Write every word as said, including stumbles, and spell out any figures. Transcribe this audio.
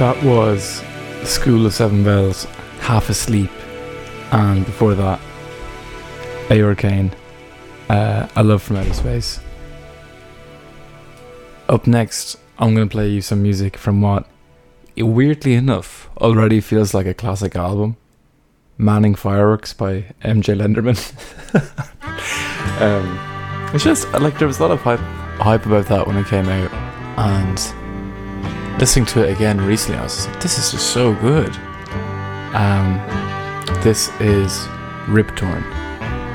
That was School of Seven Bells, Half Asleep, and before that, A Hurricane, uh, A Love from Outer Space. Up next, I'm going to play you some music from what, weirdly enough, already feels like a classic album. Manning Fireworks by M J Lenderman. um, it's just, like, there was a lot of hype, hype about that when it came out, and listening to it again recently, I was just like, this is just so good. Um, this is Rip Torn.